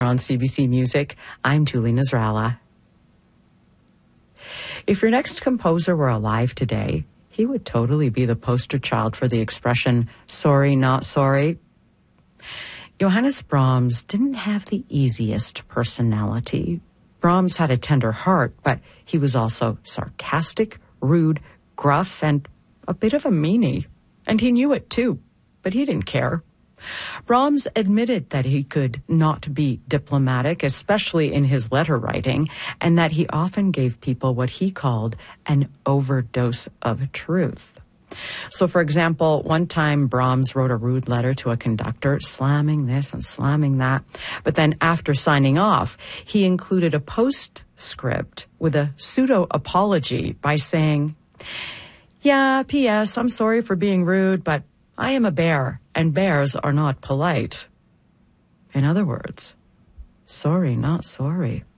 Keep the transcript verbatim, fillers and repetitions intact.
On C B C Music, I'm Julie Nasrallah. If your next composer were alive today, he would totally be the poster child for the expression, sorry, not sorry. Johannes Brahms didn't have the easiest personality. Brahms had a tender heart, but he was also sarcastic, rude, gruff, and a bit of a meanie. And he knew it too, but he didn't care. Brahms admitted that he could not be diplomatic, especially in his letter writing, and that he often gave people what he called an overdose of truth. So, for example, one time Brahms wrote a rude letter to a conductor, slamming this and slamming that. But then after signing off, he included a postscript with a pseudo-apology by saying, yeah, P S, I'm sorry for being rude, but I am a bear, and bears are not polite. In other words, sorry, not sorry.